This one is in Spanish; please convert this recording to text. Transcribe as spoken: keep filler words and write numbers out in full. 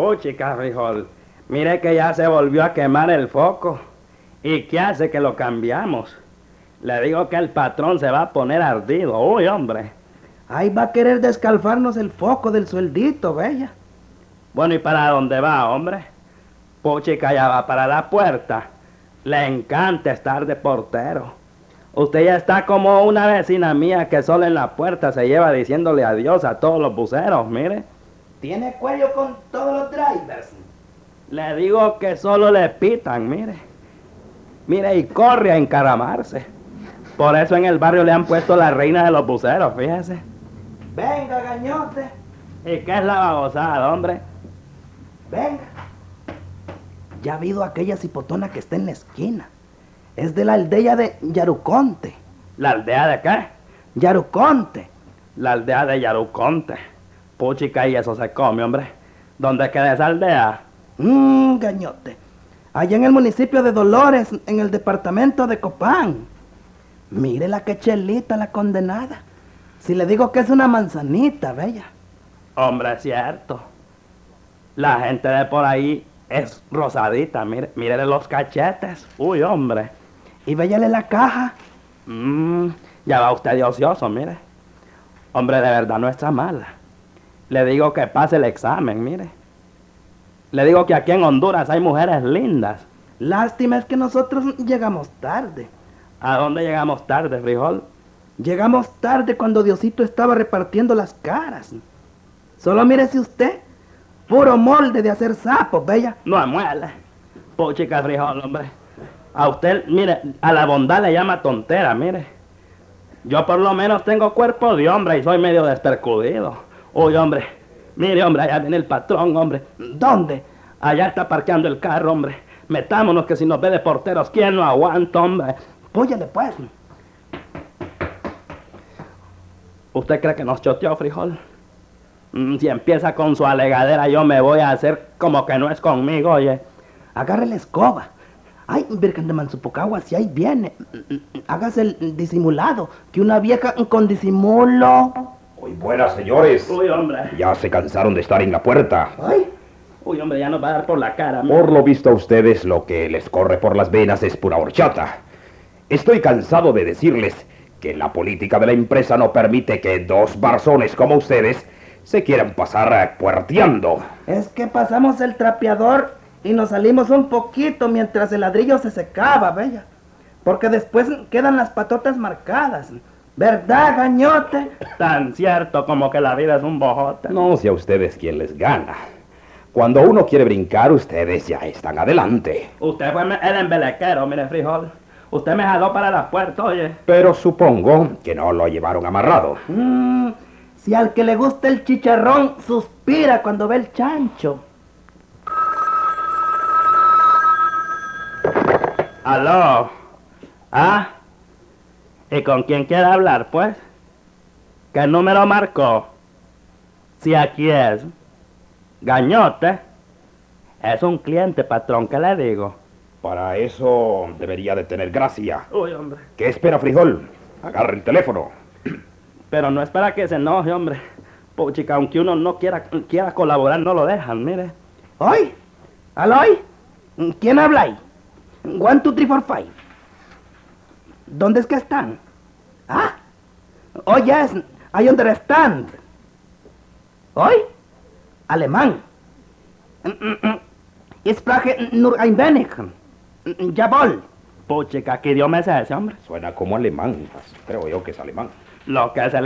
Puchica, frijol. Mire que ya se volvió a quemar el foco. ¿Y qué hace que lo cambiamos? Le digo que el patrón se va a poner ardido. Uy, hombre. Ahí va a querer descalfarnos el foco del sueldito, bella. Bueno, ¿y para dónde va, hombre? Puchica ya va para la puerta. Le encanta estar de portero. Usted ya está como una vecina mía que solo en la puerta se lleva diciéndole adiós a todos los buceros, mire. Tiene cuello con todos los drivers. Le digo que solo le pitan, mire. Mire, y corre a encaramarse. Por eso en el barrio le han puesto la reina de los buceros, fíjese. Venga, gañote. ¿Y qué es la babosada, hombre? Venga. Ya ha habido aquella cipotona que está en la esquina. Es de la aldea de Yaruconte. ¿La aldea de qué? Yaruconte. La aldea de Yaruconte. Puchica, y eso se come, hombre. ¿Dónde queda esa aldea? Mmm, gañote. Allá en el municipio de Dolores, en el departamento de Copán. Mire la que chelita, la condenada. Si le digo que es una manzanita, bella. Hombre, es cierto. La gente de por ahí es rosadita, mire, mírele los cachetes. Uy, hombre. Y véyale la caja. Mmm, ya va usted de ocioso, mire. Hombre, de verdad no está mala. Le digo que pase el examen, mire. Le digo que aquí en Honduras hay mujeres lindas. Lástima es que nosotros llegamos tarde. ¿A dónde llegamos tarde, frijol? Llegamos tarde cuando Diosito estaba repartiendo las caras. Solo mírese usted. Puro molde de hacer sapos, bella. No muele. Puchica, frijol, hombre. A usted, mire, a la bondad le llama tontera, mire. Yo por lo menos tengo cuerpo de hombre y soy medio despercudido. Uy, hombre. Mire, hombre, allá viene el patrón, hombre. ¿Dónde? Allá está parqueando el carro, hombre. Metámonos que si nos ve de porteros, ¿quién no aguanta, hombre? Póyale, pues. ¿Usted cree que nos choteó, frijol? Mm, si empieza con su alegadera, yo me voy a hacer como que no es conmigo, oye. Agarre la escoba. Ay, Virgen de Mansupocagua, si ahí viene. Hágase el disimulado, que una vieja con disimulo. Muy buenas, señores. Uy, hombre. Ya se cansaron de estar en la puerta. Ay. Uy, hombre, ya nos va a dar por la cara. Mire. Por lo visto a ustedes lo que les corre por las venas es pura horchata. Estoy cansado de decirles que la política de la empresa no permite que dos barzones como ustedes se quieran pasar puerteando. Es que pasamos el trapeador y nos salimos un poquito mientras el ladrillo se secaba, bella. Porque después quedan las patotas marcadas. ¿Verdad, gañote? Tan cierto como que la vida es un bojote. No sé a ustedes quién les gana. Cuando uno quiere brincar, ustedes ya están adelante. Usted fue el embelequero, mire, frijol. Usted me jaló para la puerta, oye. Pero supongo que no lo llevaron amarrado. Mm, si al que le gusta el chicharrón suspira cuando ve el chancho. ¿Aló? ¿Ah? ¿Y con quién quiere hablar, pues? ¿Qué número marcó? Si aquí es Gañote. Es un cliente, patrón, ¿qué le digo? Para eso debería de tener gracia. Uy, hombre. ¿Qué espera, frijol? Agarre el teléfono. Pero no es para que se enoje, hombre. Puchica, aunque uno no quiera, quiera colaborar, no lo dejan, mire. ¿Hoy? ¿Aló? ¿Quién habla ahí? One, two, three, four, five. ¿Dónde es que están? ¿Ah? Oh, yes, I understand. ¿Hoy? Alemán. Ich spreche nur ein wenig. Jawohl. Puchica, ¿qué idioma es ese, hombre? Suena como alemán. Creo yo que es alemán. Lo que es el